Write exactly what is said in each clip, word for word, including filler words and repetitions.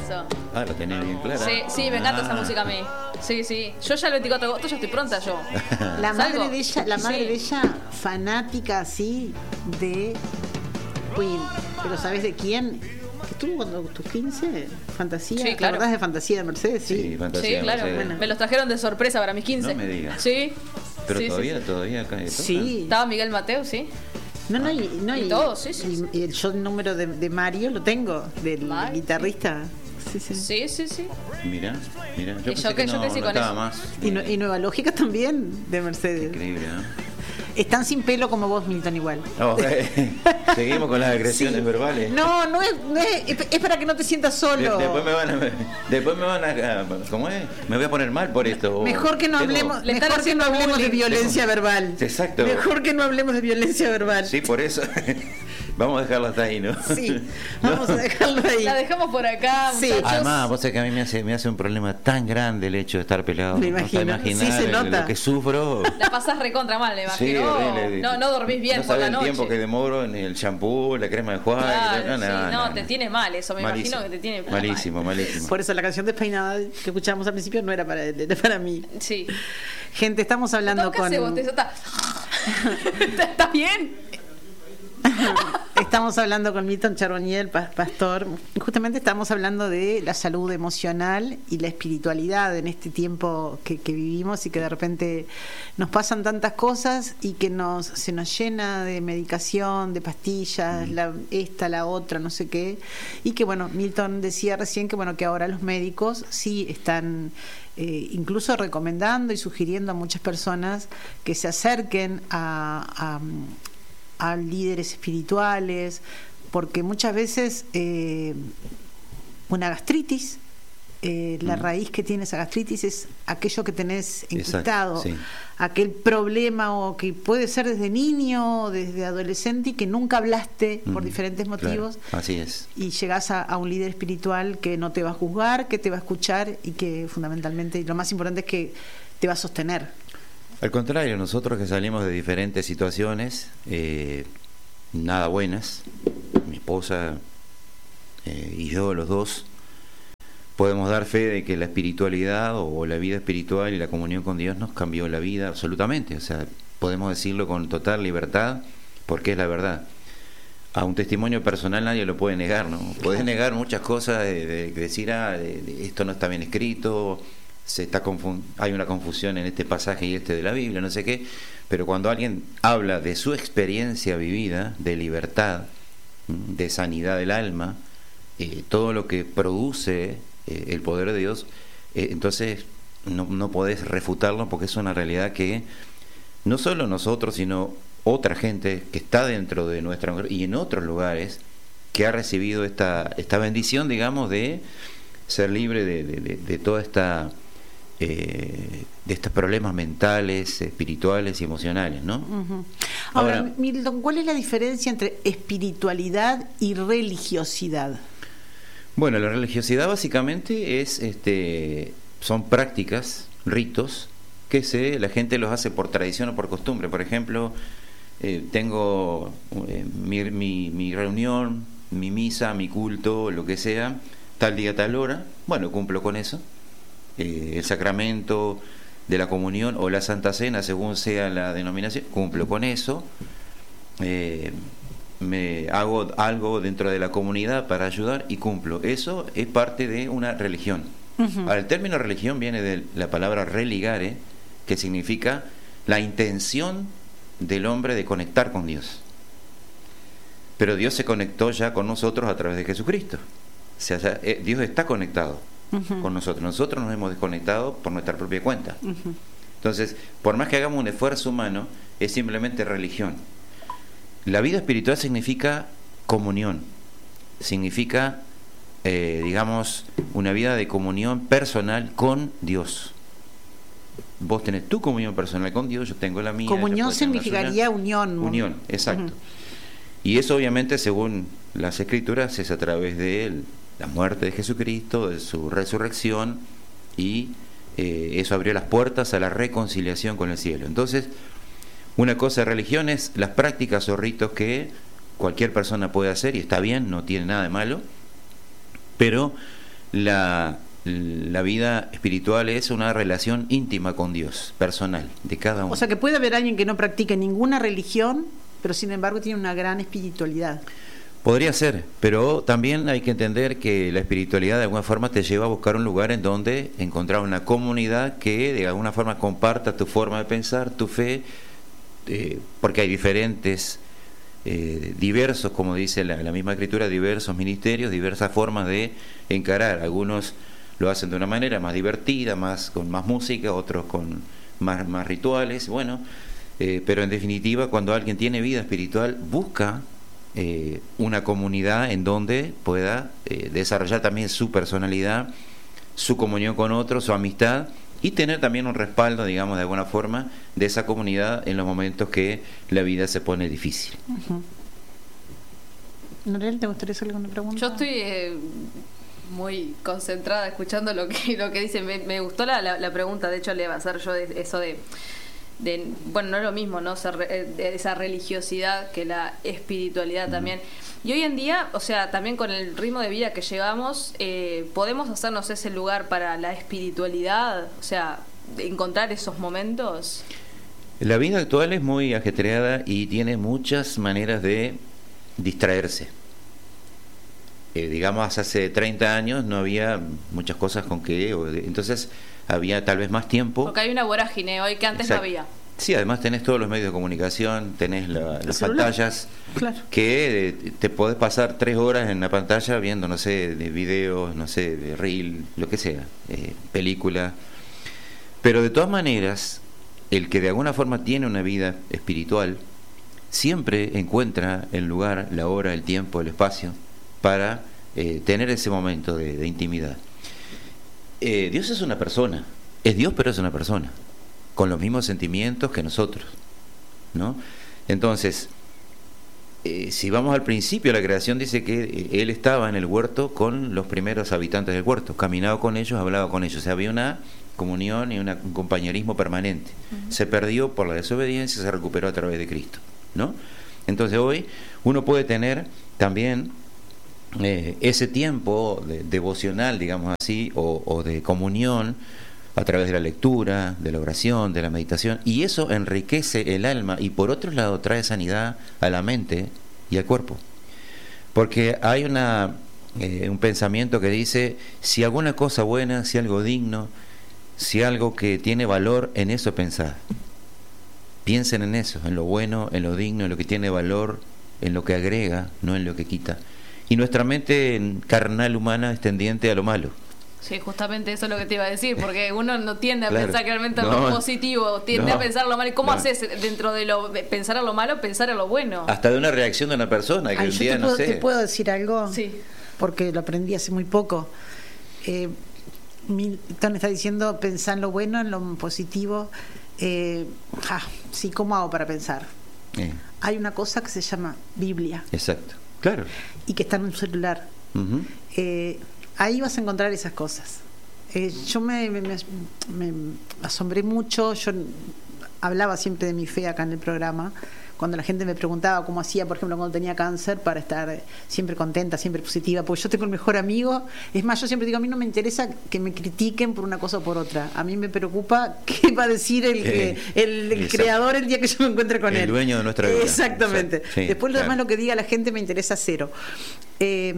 Temazo. Ah, lo tenés bien claro. Sí, sí, me encanta Ah. esa música a mí. Sí, sí. Yo ya el veinticuatro de agosto ya estoy pronta yo. La ¿Salgo? madre de ella, la madre Sí. de ella, fanática así de Queen. Pero ¿sabes de quién? Que estuvo cuando tus quince, Fantasía. Sí, ¿Te claro. acordás de Fantasía de Mercedes? Sí. Sí, fantasía. Sí, claro. Mercedes. Bueno. Me los trajeron de sorpresa para mis quince. No me digas. Sí. Pero Sí, todavía, sí, sí. todavía acá. ¿tocan? Sí. Estaba Miguel Mateo, sí. No, no, y, no, Y y, todo, sí, sí, y- y el yo el número de, de Mario lo tengo, del Mario, guitarrista. Sí, sí. Sí, sí, sí. Mirá, mirá. Yo Y pensé yo que que- yo no, crecí no con estaba eso. más. Y, Nue- y Nueva Lógica también, de Mercedes. Increíble, ¿no? Están sin pelo como vos, Milton, igual. No, eh, seguimos con las agresiones Sí. verbales. No, no es, no es, es para que no te sientas De- solo. después me van a, después me van a, ¿cómo es? Me voy a poner mal por esto. Mejor que no Tengo- hablemos, Le están mejor que no haciendo hablemos de bullying. violencia verbal. Exacto. Mejor que no hablemos de violencia verbal. Sí, por eso. Vamos a dejarlo hasta ahí, ¿no? Sí, vamos a dejarlo ahí. La dejamos por acá, Sí. muchachos. Además, vos sabés que a mí me hace, me hace un problema tan grande el hecho de estar pelado. Me No te imagino. imaginás Sí, se el- nota. lo que sufro. La pasás recontra mal, me Sí, imagino. horrible. no, no dormís bien no por sabés la el noche. tiempo que demoro en el shampoo, la crema de enjuague. Claro, no, sí, no, no, no, te no. tiene mal eso, me Malísimo. imagino que te tiene mal. Malísimo, malísimo. Por eso la canción despeinada que escuchábamos al principio no era para, era para mí. Sí. Gente, estamos hablando ¿Qué con... hace vos? ¿Te está... ¿Estás bien? Estamos hablando con Milton Charbonnier, pa- pastor. Justamente estamos hablando de la salud emocional y la espiritualidad en este tiempo que, que vivimos y que de repente nos pasan tantas cosas y que nos se nos llena de medicación, de pastillas, la, esta, la otra, no sé qué. Y que bueno, Milton decía recién que bueno que ahora los médicos sí están eh, incluso recomendando y sugiriendo a muchas personas que se acerquen a, a a líderes espirituales, porque muchas veces eh, una gastritis, eh, la Mm. raíz que tiene esa gastritis es aquello que tenés enquistado, sí. aquel problema o que puede ser desde niño, desde adolescente y que nunca hablaste por Mm, diferentes claro, motivos. así es. Y llegás a, a un líder espiritual que no te va a juzgar, que te va a escuchar y que fundamentalmente, y lo más importante es que te va a sostener. Al contrario, nosotros que salimos de diferentes situaciones, eh, nada buenas, mi esposa eh, y yo, los dos, podemos dar fe de que la espiritualidad o la vida espiritual y la comunión con Dios nos cambió la vida absolutamente. O sea, podemos decirlo con total libertad porque es la verdad. A un testimonio personal nadie lo puede negar, ¿no? Puedes negar muchas cosas, de, de- de decir, ah, de- de esto no está bien escrito, se está confun- hay una confusión en este pasaje y este de la Biblia, no sé qué, pero cuando alguien habla de su experiencia vivida, de libertad, de sanidad del alma, eh, todo lo que produce eh, el poder de Dios, eh, entonces no, no podés refutarlo porque es una realidad que no solo nosotros, sino otra gente que está dentro de nuestra y en otros lugares que ha recibido esta, esta bendición, digamos, de ser libre de, de, de, de toda esta eh, de estos problemas mentales, espirituales y emocionales, ¿no? Ujú. Ahora, Ahora- Milton, ¿cuál es la diferencia entre espiritualidad y religiosidad? Bueno, la religiosidad básicamente es, este, son prácticas, ritos que se, la gente los hace por tradición o por costumbre. Por ejemplo, eh, tengo eh, mi, mi, mi reunión, mi misa, mi culto, lo que sea, tal día, tal hora. Bueno, cumplo con eso. Eh, el sacramento de la comunión o la Santa Cena, según sea la denominación, cumplo con eso. Eh, me hago algo dentro de la comunidad para ayudar y cumplo. Eso es parte de una religión. Ujú. Ahora, el término religión viene de la palabra religare, que significa la intención del hombre de conectar con Dios. Pero Dios se conectó ya con nosotros a través de Jesucristo. O sea, ya, eh, Dios está conectado Ujú. con nosotros. Nosotros nos hemos desconectado por nuestra propia cuenta. Ujú. Entonces, por más que hagamos un esfuerzo humano, es simplemente religión. La vida espiritual significa comunión, significa, eh, digamos, una vida de comunión personal con Dios. Vos tenés tu comunión personal con Dios, yo tengo la mía. Comunión ella puede tener la significaría suya. unión. Unión, exacto. Ujú. Y eso obviamente, según las Escrituras, es a través de él, la muerte de Jesucristo, de su resurrección, y eh, eso abrió las puertas a la reconciliación con el cielo. Entonces, una cosa de religión es las prácticas o ritos que cualquier persona puede hacer, y está bien, no tiene nada de malo, pero la, la vida espiritual es una relación íntima con Dios, personal, de cada uno. O sea que puede haber alguien que no practique ninguna religión, pero sin embargo tiene una gran espiritualidad. Podría ser, pero también hay que entender que la espiritualidad de alguna forma te lleva a buscar un lugar en donde encontrar una comunidad que de alguna forma comparta tu forma de pensar, tu fe, eh, porque hay diferentes, eh, diversos, como dice la, la misma escritura, diversos ministerios, diversas formas de encarar. Algunos lo hacen de una manera más divertida, más con más música, otros con más, más rituales, bueno, eh, pero en definitiva cuando alguien tiene vida espiritual busca Eh, una comunidad en donde pueda eh, desarrollar también su personalidad, su comunión con otros, su amistad y tener también un respaldo, digamos, de alguna forma de esa comunidad en los momentos que la vida se pone difícil. Uh-huh. Norel, ¿te gustaría hacerle alguna pregunta? Yo estoy eh, muy concentrada escuchando lo que lo que dicen. Me, me gustó la, la, la pregunta, de hecho le iba a hacer yo de, eso de De, bueno, no es lo mismo, ¿no? Ser, de esa religiosidad que la espiritualidad también. Y hoy en día, o sea, también con el ritmo de vida que llevamos, eh, podemos hacernos ese lugar para la espiritualidad, o sea, encontrar esos momentos. La vida actual es muy ajetreada y tiene muchas maneras de distraerse. Eh, digamos, hace treinta años no había muchas cosas con que... Entonces había tal vez más tiempo. Porque hay una vorágine hoy que antes Exacto. no había. Sí, además tenés todos los medios de comunicación, tenés la, las celular. pantallas, Claro. que eh, te podés pasar tres horas en la pantalla viendo, no sé, de videos, no sé, de reel, lo que sea, eh, película. Pero de todas maneras, el que de alguna forma tiene una vida espiritual, siempre encuentra el lugar, la hora, el tiempo, el espacio, para eh, tener ese momento de, de intimidad. Eh, Dios es una persona, es Dios pero es una persona, con los mismos sentimientos que nosotros, ¿no? Entonces, eh, si vamos al principio, la creación dice que eh, Él estaba en el huerto con los primeros habitantes del huerto, caminaba con ellos, hablaba con ellos, o sea, había una comunión y una, un compañerismo permanente. Uh-huh. Se perdió por la desobediencia, se recuperó a través de Cristo, ¿no? Entonces hoy uno puede tener también Eh, ese tiempo de, devocional, digamos así, o, o de comunión a través de la lectura, de la oración, de la meditación, y eso enriquece el alma y por otro lado trae sanidad a la mente y al cuerpo, porque hay una eh, un pensamiento que dice: si alguna cosa buena, si algo digno, si algo que tiene valor, en eso pensad. Piensen en eso, en lo bueno, en lo digno, en lo que tiene valor, en lo que agrega, no en lo que quita. Y nuestra mente carnal humana es tendiente a lo malo. Sí, justamente eso es lo que te iba a decir, porque uno no tiende a claro. pensar realmente en no, lo positivo, tiende no, a pensar lo malo. ¿Y cómo no. haces dentro de lo pensar en lo malo, pensar en lo bueno? Hasta de una reacción de una persona que Ay, un yo día, te no puedo, sé... ¿Te puedo decir algo? Sí. Porque lo aprendí hace muy poco. Eh, Milton está diciendo pensar en lo bueno, en lo positivo. Eh, ah, sí, ¿cómo hago para pensar? Eh. Hay una cosa que se llama Biblia. Exacto, claro. Y que está en un celular. Uh-huh. Eh, ahí vas a encontrar esas cosas. Eh, yo me, me, me, me asombré mucho. Yo hablaba siempre de mi fe acá en el programa. Cuando la gente me preguntaba cómo hacía, por ejemplo, cuando tenía cáncer, para estar siempre contenta, siempre positiva, porque yo tengo el mejor amigo. Es más, yo siempre digo, a mí no me interesa que me critiquen por una cosa o por otra. A mí me preocupa qué va a decir el, eh, el, el creador el día que yo me encuentre con el él. El dueño de nuestra vida. Exactamente. Exacto. Sí, Después lo claro. demás, lo que diga la gente me interesa cero. Eh,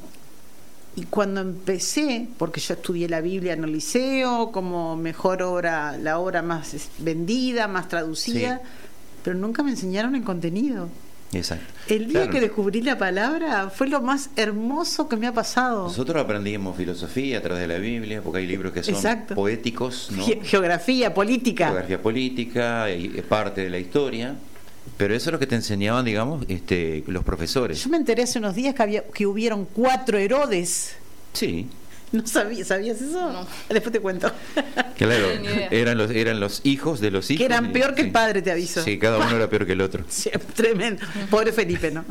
y cuando empecé, porque yo estudié la Biblia en el liceo, como mejor obra, la obra más vendida, más traducida... Sí. Pero nunca me enseñaron el contenido. Exacto. El día claro. que descubrí la palabra fue lo más hermoso que me ha pasado. Nosotros aprendimos filosofía a través de la Biblia, porque hay libros que son Exacto. poéticos, ¿no? Ge- geografía, política. Geografía política, y es parte de la historia. Pero eso es lo que te enseñaban, digamos, este, los profesores. Yo me enteré hace unos días que, había, que hubieron cuatro Herodes. Sí. No sabía, ¿sabías eso? No. Después te cuento. Claro, eran los, eran los hijos de los hijos. Que eran peor que sí. el padre, te aviso. Sí, cada uno era peor que el otro. Sí, tremendo. Pobre Felipe, ¿no?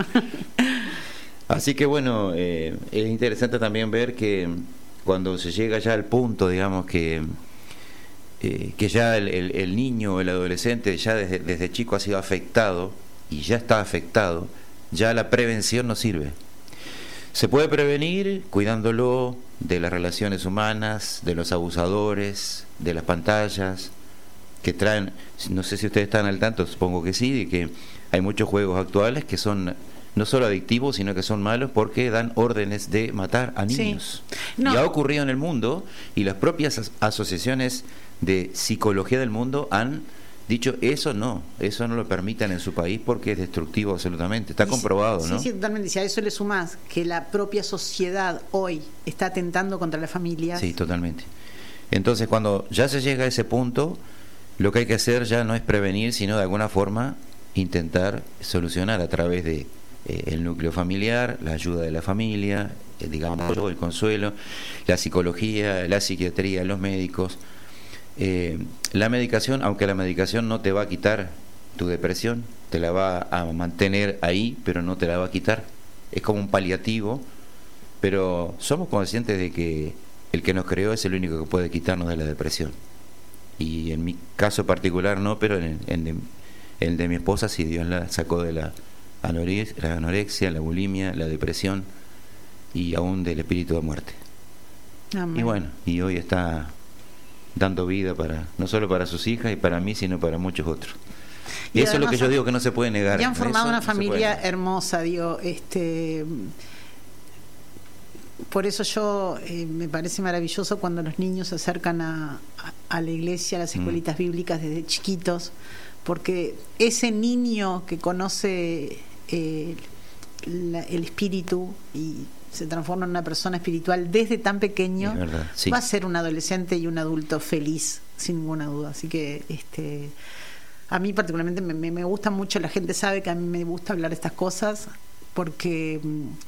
Así que bueno, eh, es interesante también ver que cuando se llega ya al punto, digamos, que eh, que ya el, el, el niño o el adolescente ya desde, desde chico ha sido afectado y ya está afectado, ya la prevención no sirve. Se puede prevenir cuidándolo de las relaciones humanas, de los abusadores, de las pantallas, que traen, no sé si ustedes están al tanto, supongo que sí, de que hay muchos juegos actuales que son no solo adictivos, sino que son malos porque dan órdenes de matar a niños. Sí. No. Y ha ocurrido en el mundo, y las propias as- asociaciones de psicología del mundo han dicho, eso no, eso no lo permitan en su país porque es destructivo absolutamente, está y comprobado, sí, ¿no? Sí, sí, totalmente. Si a eso le sumás que la propia sociedad hoy está atentando contra las familias. Sí, totalmente. Entonces, cuando ya se llega a ese punto, lo que hay que hacer ya no es prevenir, sino de alguna forma intentar solucionar a través de eh, el núcleo familiar, la ayuda de la familia, eh, digamos, el consuelo, la psicología, la psiquiatría, los médicos. Eh, la medicación, aunque la medicación no te va a quitar tu depresión, te la va a mantener ahí, pero no te la va a quitar. Es como un paliativo, pero somos conscientes de que el que nos creó es el único que puede quitarnos de la depresión. Y en mi caso particular no, pero en, en, en el de mi esposa sí, Dios la sacó de la anorexia, la anorexia, la bulimia, la depresión y aún del espíritu de muerte. Amén. Y bueno, y hoy está dando vida para no solo para sus hijas y para mí, sino para muchos otros. Y, y eso es lo que yo digo que no se puede negar. Y han formado eso una no familia hermosa, digo, este por eso yo eh, me parece maravilloso cuando los niños se acercan a, a, a la iglesia, a las escuelitas mm. bíblicas desde chiquitos, porque ese niño que conoce eh, la, el espíritu y se transforma en una persona espiritual desde tan pequeño, verdad, sí. va a ser un adolescente y un adulto feliz, sin ninguna duda. Así que este a mí particularmente me, me, me gusta mucho, la gente sabe que a mí me gusta hablar de estas cosas, porque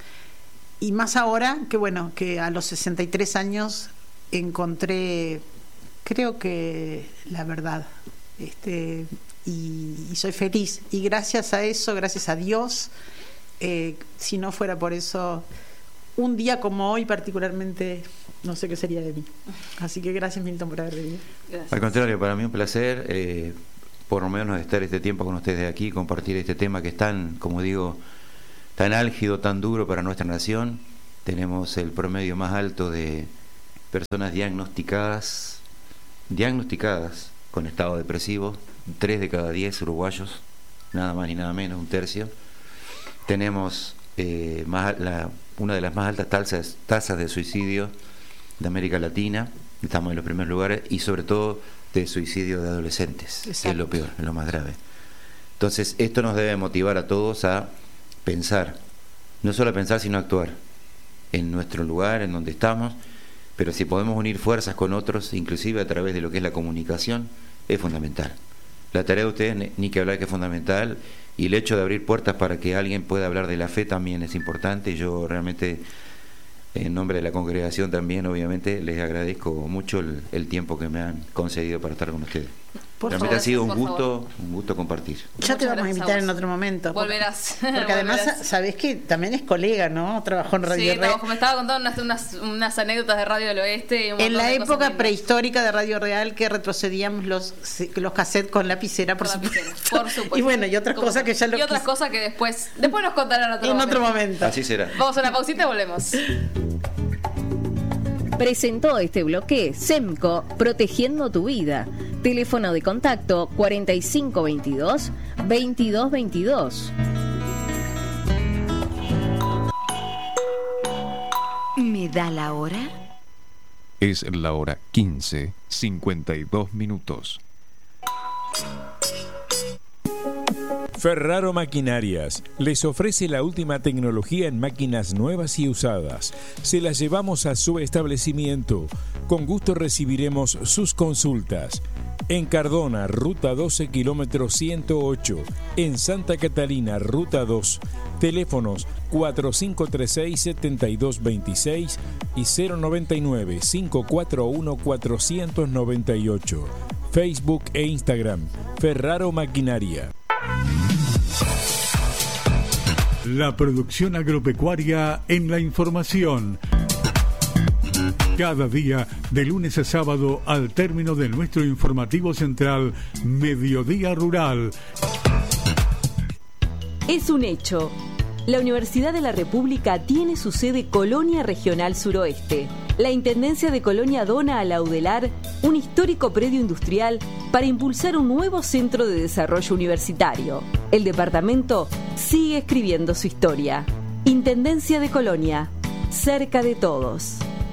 y más ahora que bueno, que a los sesenta y tres años encontré, creo que la verdad, este y, y soy feliz, y gracias a eso, gracias a Dios, eh, si no fuera por eso, un día como hoy particularmente no sé qué sería de mí. Así que gracias, Milton, por haber venido. Gracias. Al contrario, para mí un placer, eh, por lo menos estar este tiempo con ustedes aquí, compartir este tema que es tan, como digo, tan álgido, tan duro para nuestra nación. Tenemos el promedio más alto de personas diagnosticadas, diagnosticadas con estado depresivo, tres de cada diez uruguayos, nada más ni nada menos, un tercio. Tenemos eh, más, la, una de las más altas tasas, tasas de suicidio de América Latina, estamos en los primeros lugares, y sobre todo de suicidio de adolescentes, Exacto. que es lo peor, es lo más grave. Entonces, esto nos debe motivar a todos a pensar, no solo a pensar, sino a actuar en nuestro lugar, en donde estamos, pero si podemos unir fuerzas con otros, inclusive a través de lo que es la comunicación, es fundamental. La tarea de ustedes, ni que hablar, que es fundamental, y el hecho de abrir puertas para que alguien pueda hablar de la fe también es importante. Y yo realmente, en nombre de la congregación también, obviamente, les agradezco mucho el, el tiempo que me han concedido para estar con ustedes. Por Realmente favor, ha sido un gusto, favor. un gusto compartir. Ya te vamos a invitar a en otro momento. Volverás. Porque, porque además, Volverás. sabés que también es colega, ¿no? Trabajó en Radio sí, Real. Sí, me estaba contando unas, unas, unas anécdotas de Radio del Oeste. Y un en la época de prehistórica de Radio Real, que retrocedíamos los los cassettes con lapicera, por, con supuesto. Lapicera, por supuesto. Y bueno, y otras cosas que ya lo Y otras cosas que después, después nos contarán en otro en momento. otro momento. Así será. Vamos a una pausita y volvemos. Presentó este bloque SEMCO, protegiendo tu vida. Teléfono de contacto cuarenta y cinco veintidós, veintidós veintidós. ¿Me da la hora? Es la hora quince, cincuenta y dos minutos. Ferraro Maquinarias les ofrece la última tecnología en máquinas nuevas y usadas. Se las llevamos a su establecimiento. Con gusto recibiremos sus consultas. En Cardona, Ruta doce, kilómetro ciento ocho. En Santa Catalina, Ruta dos. Teléfonos cuatro cinco tres seis, siete dos dos seis y cero nueve nueve, cinco cuatro uno, cuatro nueve ocho. Facebook e Instagram, Ferraro Maquinaria. La producción agropecuaria en la información. Cada día, de lunes a sábado, al término de nuestro informativo central, Mediodía Rural. Es un hecho. La Universidad de la República tiene su sede Colonia Regional Suroeste. La Intendencia de Colonia dona a la UDELAR un histórico predio industrial para impulsar un nuevo centro de desarrollo universitario. El departamento sigue escribiendo su historia. Intendencia de Colonia, cerca de todos.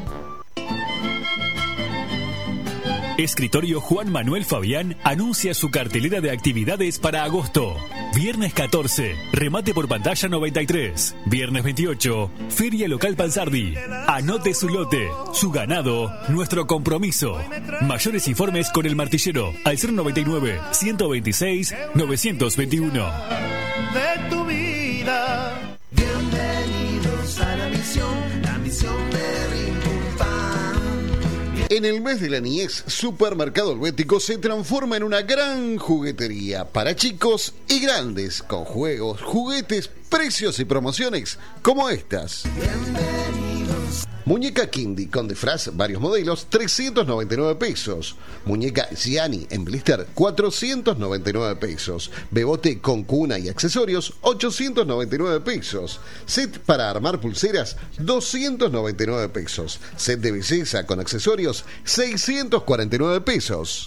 Escritorio Juan Manuel Fabián anuncia su cartelera de actividades para agosto. Viernes catorce, remate por pantalla noventa y tres. Viernes veintiocho, Feria Local Pansardi. Anote su lote, su ganado, nuestro compromiso. Mayores informes con el martillero al cero noventa y nueve, ciento veintiséis, novecientos veintiuno. De tu vida. Bienvenidos a la misión, la misión de Rincón. En el mes de la niñez, Supermercado Helvético se transforma en una gran juguetería para chicos y grandes, con juegos, juguetes, precios y promociones como estas. Bienvenidos. Muñeca Kindy con disfraz, varios modelos, trescientos noventa y nueve pesos. Muñeca Gianni en blister, cuatrocientos noventa y nueve pesos. Bebote con cuna y accesorios, ochocientos noventa y nueve pesos. Set para armar pulseras, doscientos noventa y nueve pesos. Set de belleza con accesorios, seiscientos cuarenta y nueve pesos.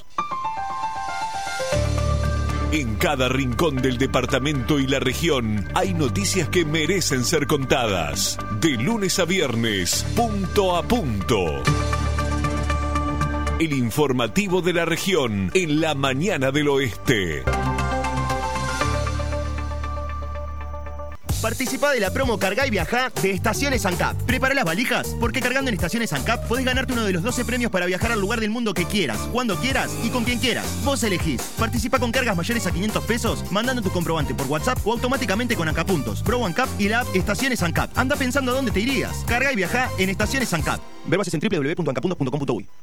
En cada rincón del departamento y la región hay noticias que merecen ser contadas. De lunes a viernes, punto a punto. El informativo de la región en la mañana del oeste. Participa de la promo Cargá y Viajá de Estaciones ANCAP. Prepara las valijas, porque cargando en Estaciones ANCAP podés ganarte uno de los doce premios para viajar al lugar del mundo que quieras, cuando quieras y con quien quieras. Vos elegís. Participa con cargas mayores a quinientos pesos, mandando tu comprobante por WhatsApp o automáticamente con ANCAP Puntos, Pro ANCAP y la app Estaciones ANCAP. Anda pensando a dónde te irías. Cargá y Viajá en Estaciones ANCAP. Ver bases en doble u doble u doble u punto ancapuntos punto com punto uy.